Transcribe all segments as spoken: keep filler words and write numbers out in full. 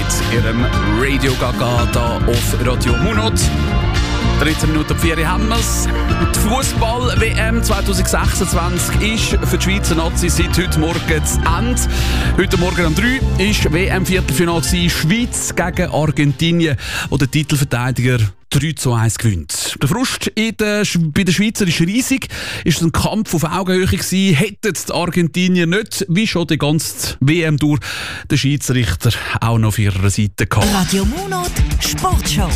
ihrem Radio Gaga da auf Radio Munot. dreizehn Minuten ab vier haben wir's. Die Fußball-W M zwanzig sechsundzwanzig ist für die Schweizer Nazi seit heute Morgen zu Ende. Heute Morgen um drei war W M-Viertelfinale Schweiz gegen Argentinien, wo der Titelverteidiger drei zu eins gewinnt. Der Frust in der, bei den Schweizer ist riesig. Ist ein Kampf auf Augenhöhe gewesen. Hätten die Argentinier nicht, wie schon die ganze W M durch, den Schiedsrichter auch noch auf ihrer Seite gehabt. Radio Munot Sportshow.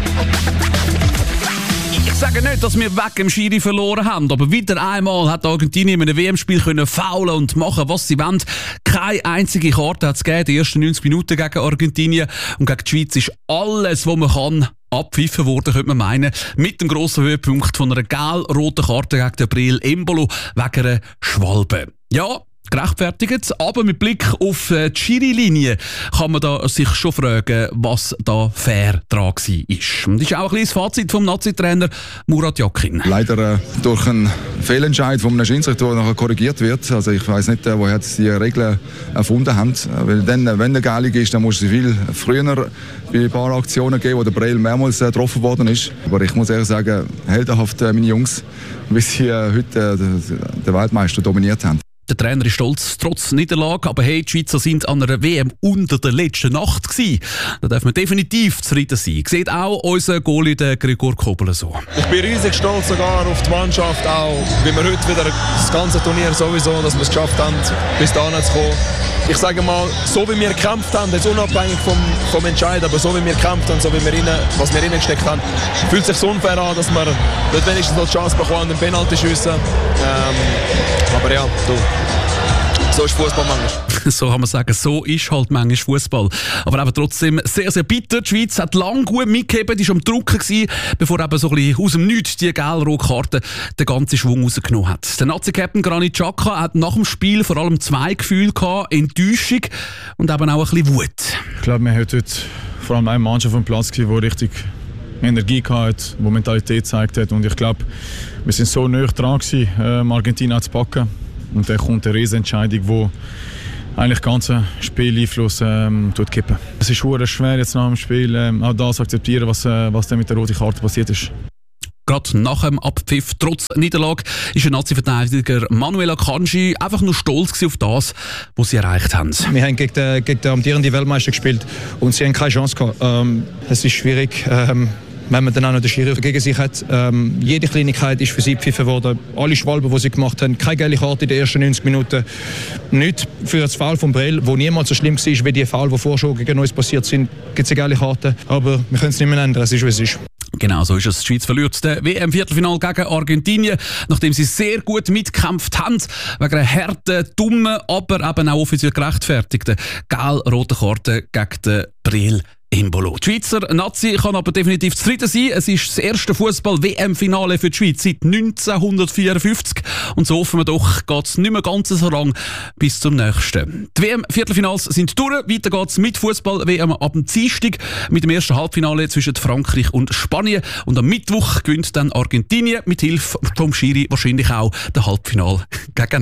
Ich sage nicht, dass wir wegen dem Schiri verloren haben, aber wieder einmal hat Argentinien in einem W M-Spiel können faulen und machen, was sie wollen. Keine einzige Karte hat es gegeben, die ersten neunzig Minuten gegen Argentinien. Und gegen die Schweiz ist alles, was man kann, abpfiffen worden, könnte man meinen. Mit dem grossen Höhepunkt von einer gelb-roten Karte gegen den Breel Embolo wegen einer Schwalbe. Ja, gerechtfertigt, aber mit Blick auf die Schiri-Linie kann man da sich schon fragen, was da fair dran war. Und das ist auch ein kleines Fazit vom Nazi-Trainer Murat Yakin. Leider äh, durch einen Fehlentscheid von einem Schiedsrichter, der nachher korrigiert wird. Also ich weiss nicht, äh, woher sie die Regeln erfunden haben. Weil dann, wenn der Gelb ist, dann muss sie viel früher bei ein paar Aktionen geben, wo der Breel mehrmals äh, getroffen worden ist. Aber ich muss ehrlich sagen, heldenhaft äh, meine Jungs, wie sie äh, heute äh, den Weltmeister dominiert haben. Der Trainer ist stolz, trotz Niederlage, aber hey, die Schweizer sind an einer W M unter der letzten Nacht gewesen. Da darf man definitiv zufrieden sein. Sieht auch unser Goalie, der Gregor Kobler, so. Ich bin riesig stolz sogar auf die Mannschaft, auch wie wir heute wieder das ganze Turnier sowieso, dass wir es geschafft haben, bis dahin zu kommen. Ich sage mal, so wie wir gekämpft haben, jetzt unabhängig vom, vom Entscheid, aber so wie wir gekämpft haben, so wie wir rein, was wir reingesteckt haben, fühlt es sich so unfair an, dass wir nicht wenigstens noch die Chance bekommen, den Penalty zu schiessen. Ähm, aber ja, du. So ist Fußball manchmal. So kann man sagen, so ist halt manchmal Fußball. Aber eben trotzdem sehr, sehr bitter. Die Schweiz hat lange gut mitgegeben, die war am Drucken gewesen, bevor eben so ein bisschen aus dem Nichts die gelb-rote Karte den ganzen Schwung rausgenommen hat. Der Nazi-Captain Granit Xhaka hat nach dem Spiel vor allem zwei Gefühle gehabt: Enttäuschung und eben auch ein bisschen Wut. Ich glaube, wir haben heute vor allem eine Mannschaft auf dem Platz, die richtig Energie hatte, die Mentalität gezeigt hat. Und ich glaube, wir sind so nah dran gewesen, ähm, Argentinien zu packen. Und dann kommt eine Riesenentscheidung, die eigentlich das ganze Spieleinfluss ähm, kippen. Es ist verdammt schwer, jetzt nach dem Spiel ähm, auch das zu akzeptieren, was, äh, was dann mit der roten Karte passiert ist. Gerade nach dem Abpfiff, trotz Niederlage, ist der Nazi-Verteidiger Manuel Akanji einfach nur stolz auf das, was sie erreicht haben. Wir haben gegen den, gegen den amtierenden Weltmeister gespielt und sie haben keine Chance gehabt. Ähm, es ist schwierig, ähm, wenn man dann auch noch den Schiri gegen sich hat. Ähm, jede Kleinigkeit ist für sie gepfiffen worden. Alle Schwalben, die sie gemacht haben, keine geile Karte in den ersten neunzig Minuten. Nicht für das Foul von Breel, das niemals so schlimm war wie die Foul, die vorher schon gegen uns passiert sind. Gibt es eine geile Karte, aber wir können es nicht mehr ändern. Es ist, wie es ist. Genau, so ist es. Die Schweiz verliert das W M-Viertelfinale gegen Argentinien, nachdem sie sehr gut mitgekämpft haben, wegen einer harten, dummen, aber eben auch offiziell gerechtfertigten gelb-roten Karte gegen den Breel Embolo. Die Schweizer Nazi kann aber definitiv zufrieden sein. Es ist das erste Fußball-W M-Finale für die Schweiz seit neunzehnhundertvierundfünfzig. Und so hoffen wir doch, geht es nicht mehr ganz so lang bis zum nächsten. Die W M-Viertelfinals sind durch. Weiter geht es mit Fußball-W M ab dem Dienstag mit dem ersten Halbfinale zwischen Frankreich und Spanien. Und am Mittwoch gewinnt dann Argentinien mit Hilfe vom Schiri wahrscheinlich auch das Halbfinale gegen